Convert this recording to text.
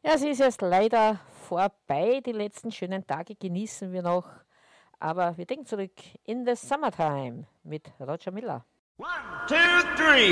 Ja, sie ist jetzt leider vorbei. Die letzten schönen Tage genießen wir noch. Aber wir denken zurück in the Summertime mit Roger Miller. One, two, three.